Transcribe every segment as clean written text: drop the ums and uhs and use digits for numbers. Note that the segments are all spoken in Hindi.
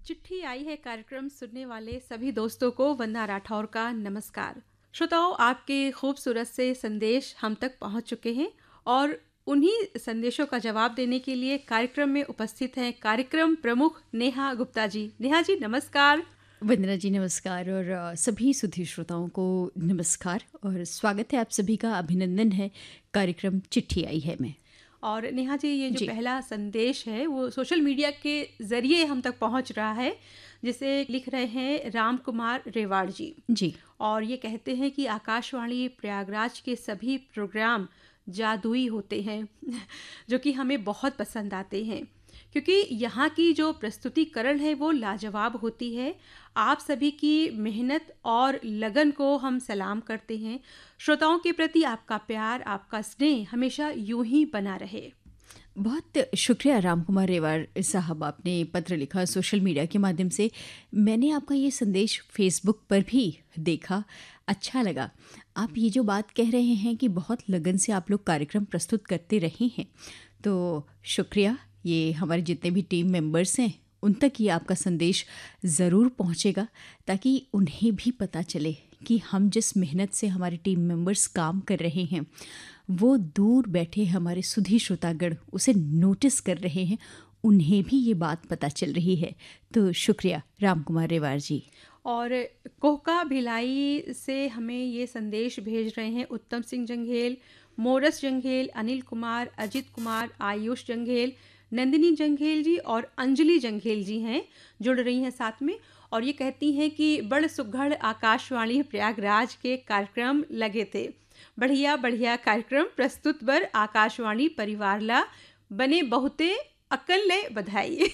चिट्ठी आई है कार्यक्रम सुनने वाले सभी दोस्तों को वंदना राठौर का नमस्कार। श्रोताओं, आपके खूबसूरत से संदेश हम तक पहुंच चुके हैं और उन्हीं संदेशों का जवाब देने के लिए कार्यक्रम में उपस्थित हैं कार्यक्रम प्रमुख नेहा गुप्ता जी। नेहा जी नमस्कार। वंदना जी नमस्कार और सभी सुधी श्रोताओं को नमस्कार और स्वागत है आप सभी का, अभिनंदन है कार्यक्रम चिट्ठी आई है में। और नेहा जी, ये जो जी। पहला संदेश है वो सोशल मीडिया के ज़रिए हम तक पहुंच रहा है, जिसे लिख रहे हैं राम कुमार रेवाड़ जी। जी। और ये कहते हैं कि आकाशवाणी प्रयागराज के सभी प्रोग्राम जादुई होते हैं जो कि हमें बहुत पसंद आते हैं क्योंकि यहाँ की जो प्रस्तुतिकरण है वो लाजवाब होती है। आप सभी की मेहनत और लगन को हम सलाम करते हैं। श्रोताओं के प्रति आपका प्यार, आपका स्नेह हमेशा यूं ही बना रहे। बहुत शुक्रिया राम कुमार रेवाड़ साहब, आपने पत्र लिखा सोशल मीडिया के माध्यम से। मैंने आपका ये संदेश फेसबुक पर भी देखा, अच्छा लगा। आप ये जो बात कह रहे हैं कि बहुत लगन से आप लोग कार्यक्रम प्रस्तुत करते रहे हैं, तो शुक्रिया। ये हमारे जितने भी टीम मेंबर्स हैं उन तक ये आपका संदेश ज़रूर पहुंचेगा ताकि उन्हें भी पता चले कि हम जिस मेहनत से हमारे टीम मेंबर्स काम कर रहे हैं वो दूर बैठे हमारे सुधी श्रोतागण उसे नोटिस कर रहे हैं, उन्हें भी ये बात पता चल रही है। तो शुक्रिया राम कुमार रेवाड़ जी। और कोहका भिलाई से हमें ये संदेश भेज रहे हैं उत्तम सिंह जंघेल, मोरस जंघेल, अनिल कुमार, अजित कुमार, आयुष जंघेल, नंदिनी जंघेल जी और अंजलि जंघेल जी हैं, जुड़ रही हैं साथ में। और ये कहती हैं कि बड़ सुघड़ आकाशवाणी प्रयागराज के कार्यक्रम लगे थे, बढ़िया बढ़िया कार्यक्रम प्रस्तुत बर आकाशवाणी परिवार ला बने बहुते अकल ले बधाई।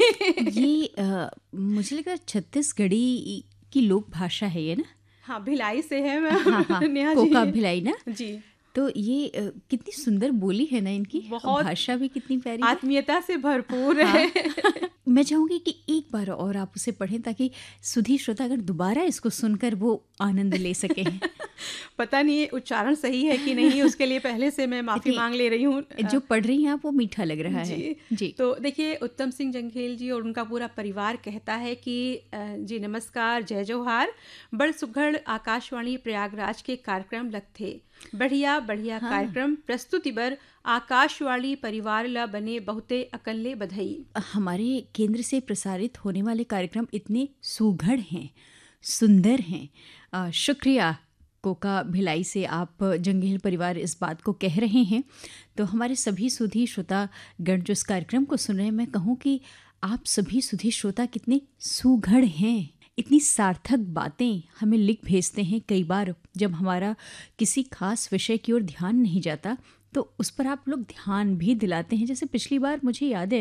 ये मुझे लगा छत्तीसगढ़ी की लोक भाषा है ये ना? हाँ, भिलाई से है हाँ, नेहा जी। कोका भिलाई ना जी। तो ये कितनी सुंदर बोली है ना इनकी, बहुत भाषा भी कितनी प्यारी है। आत्मीयता से भरपूर है। मैं चाहूंगी कि एक बार और आप उसे पढ़ें ताकि सुधी श्रोतागण दोबारा इसको सुनकर वो आनंद ले सके। पता नहीं ये उच्चारण सही है कि नहीं, उसके लिए पहले से मैं माफी मांग ले रही हूँ। जो पढ़ रही हैं आप वो मीठा लग रहा है जी। तो देखिए, उत्तम सिंह जंघेल जी और उनका पूरा परिवार कहता है कि जी नमस्कार, जय जोहार। बड़ सुघड़ आकाशवाणी प्रयागराज के कार्यक्रम लग थे, बढ़िया बढ़िया कार्यक्रम प्रस्तुति बर आकाशवाणी परिवार ला बने बहुते अकल्ले बधाई। हमारे केंद्र से प्रसारित होने वाले कार्यक्रम इतने सुघड़ हैं, सुंदर हैं। शुक्रिया कोका भिलाई से आप जंघेल परिवार इस बात को कह रहे हैं। तो हमारे सभी सुधी श्रोता गण जो इस कार्यक्रम को सुन रहे हैं, मैं कहूँ कि आप सभी सुधी श्रोता कितने सुघड़ हैं, इतनी सार्थक बातें हमें लिख भेजते हैं। कई बार जब हमारा किसी खास विषय की ओर ध्यान नहीं जाता तो उस पर आप लोग ध्यान भी दिलाते हैं। जैसे पिछली बार मुझे याद है